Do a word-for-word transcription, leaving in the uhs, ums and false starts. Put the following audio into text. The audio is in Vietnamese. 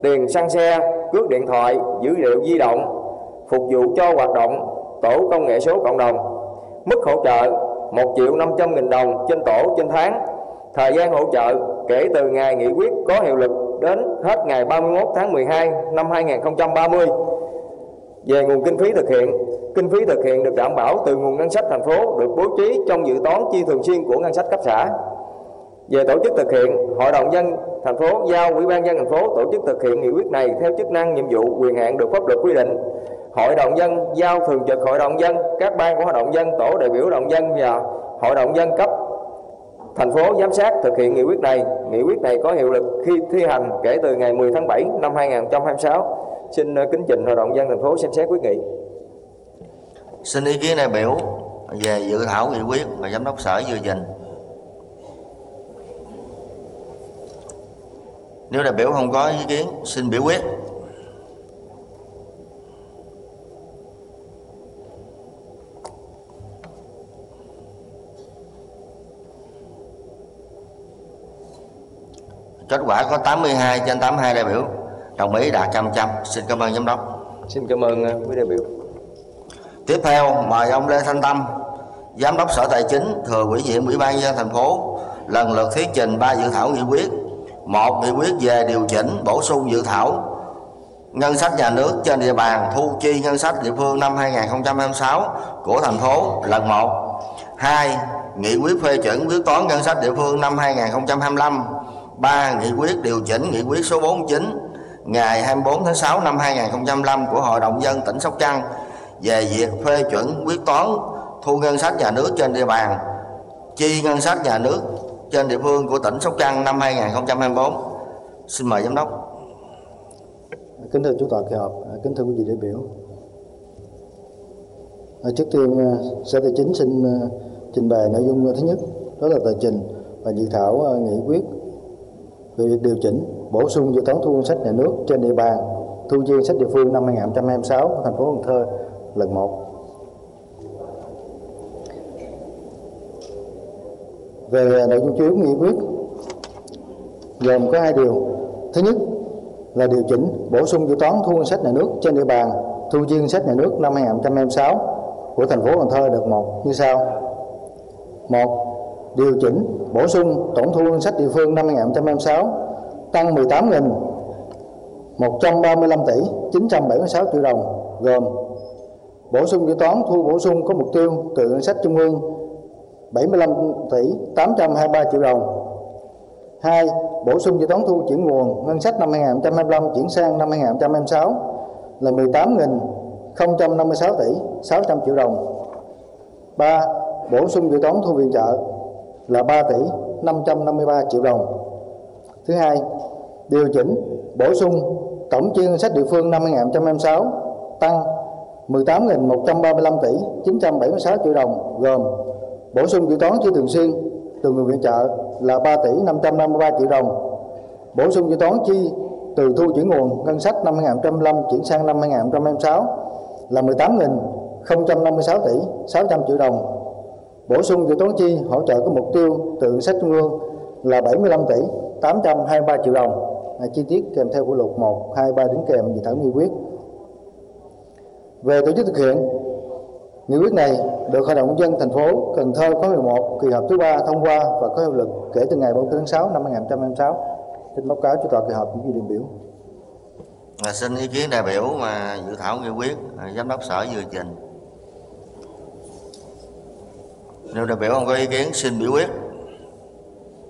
tiền xăng xe, cước điện thoại, dữ liệu di động phục vụ cho hoạt động tổ công nghệ số cộng đồng. Mức hỗ trợ một triệu năm trăm nghìn đồng trên tổ trên tháng. Thời gian hỗ trợ kể từ ngày nghị quyết có hiệu lực đến hết ngày ba mươi mốt tháng mười hai năm hai nghìn không trăm ba mươi. Về nguồn kinh phí thực hiện, kinh phí thực hiện được đảm bảo từ nguồn ngân sách thành phố được bố trí trong dự toán chi thường xuyên của ngân sách cấp xã. Về tổ chức thực hiện, Hội đồng nhân thành phố giao Ủy ban nhân thành phố tổ chức thực hiện nghị quyết này theo chức năng, nhiệm vụ, quyền hạn được pháp luật quy định. Hội đồng dân giao thường trực Hội đồng dân, các ban của Hội đồng dân, tổ đại biểu Hội đồng dân và Hội đồng dân cấp thành phố giám sát thực hiện nghị quyết này. Nghị quyết này có hiệu lực khi thi hành kể từ ngày mười tháng bảy năm hai nghìn không trăm hai mươi sáu. Xin kính trình Hội đồng dân thành phố xem xét quyết nghị. Xin ý kiến đại biểu về dự thảo nghị quyết mà giám đốc sở vừa trình. Nếu đại biểu không có ý kiến, xin biểu quyết. Kết quả có tám mươi hai trên tám mươi hai đại biểu đồng ý, đạt một trăm phần trăm. Xin cảm ơn giám đốc. Xin cảm ơn quý đại biểu. Tiếp theo mời ông Lê Thanh Tâm, Giám đốc Sở Tài chính, thừa ủy nhiệm Ủy ban nhân dân thành phố lần lượt thuyết trình ba dự thảo nghị quyết. Một, nghị quyết về điều chỉnh bổ sung dự thảo ngân sách nhà nước trên địa bàn thu chi ngân sách địa phương năm hai nghìn không trăm hai mươi sáu của thành phố lần một. Hai, nghị quyết phê chuẩn quyết toán ngân sách địa phương năm hai nghìn không trăm hai mươi lăm. Ba, nghị quyết điều chỉnh nghị quyết số bốn mươi chín ngày hai mươi tư tháng sáu năm hai nghìn không trăm hai mươi lăm của Hội đồng dân tỉnh Sóc Trăng về việc phê chuẩn quyết toán thu ngân sách nhà nước trên địa bàn chi ngân sách nhà nước trên địa phương của tỉnh Sóc Trăng năm hai nghìn không trăm hai mươi tư. Xin mời giám đốc. Kính thưa chủ tọa kỳ họp, kính thưa quý vị đại biểu. Trước tiên, Sở Tài chính xin trình bày nội dung thứ nhất, đó là tờ trình và dự thảo nghị quyết về việc điều chỉnh bổ sung dự toán thu ngân sách nhà nước trên địa bàn thu chi ngân sách địa phương năm hai nghìn không trăm hai mươi sáu của thành phố Cần Thơ lần một. Về nội dung chủ yếu nghị quyết gồm có hai điều. Thứ nhất là điều chỉnh bổ sung dự toán thu ngân sách nhà nước trên địa bàn thu chi ngân sách nhà nước năm hai nghìn không trăm hai mươi sáu của thành phố Cần Thơ đợt một như sau. Một, điều chỉnh bổ sung tổng thu ngân sách địa phương năm hai nghìn không trăm hai mươi sáu tăng mười tám nghìn một trăm ba mươi lăm tỷ chín trăm bảy mươi sáu triệu đồng, gồm bổ sung dự toán thu bổ sung có mục tiêu từ ngân sách trung ương bảy mươi lăm tỷ tám trăm hai mươi ba triệu đồng. Hai, bổ sung dự toán thu chuyển nguồn ngân sách năm hai nghìn không trăm hai mươi lăm chuyển sang năm hai nghìn không trăm hai mươi sáu là mười tám nghìn không trăm năm mươi sáu tỷ sáu trăm triệu đồng. Ba, bổ sung dự toán thu viện trợ là ba tỷ năm trăm năm mươi ba triệu đồng. Thứ hai, điều chỉnh bổ sung tổng chi ngân sách địa phương năm hai nghìn không trăm hai mươi sáu tăng mười tám nghìn một trăm ba mươi lăm tỷ chín trăm bảy mươi sáu triệu đồng, gồm bổ sung dự toán chi thường xuyên từ nguồn viện trợ là ba tỷ năm trăm năm mươi ba triệu đồng, bổ sung dự toán chi từ thu chuyển nguồn ngân sách năm hai nghìn không trăm hai mươi lăm chuyển sang năm hai nghìn không trăm hai mươi sáu là mười tám nghìn không trăm năm mươi sáu tỷ sáu trăm triệu đồng, bổ sung dự toán chi hỗ trợ có mục tiêu từ ngân sách trung ương là bảy mươi lăm tỷ tám trăm hai mươi ba triệu đồng. À, chi tiết kèm theo phụ lục một, hai, ba đính kèm dự thảo nghị quyết. Về tổ chức thực hiện, nghị quyết này được Hội đồng nhân dân thành phố Cần Thơ khóa mười một kỳ họp thứ ba thông qua và có hiệu lực kể từ ngày ba mươi tư tháng sáu năm hai nghìn không trăm hai mươi sáu. Xin báo cáo chủ tọa kỳ họp những vị đại biểu. À, xin ý kiến đại biểu mà dự thảo nghị quyết à, giám đốc sở vừa trình. Nếu đại biểu không có ý kiến, xin biểu quyết.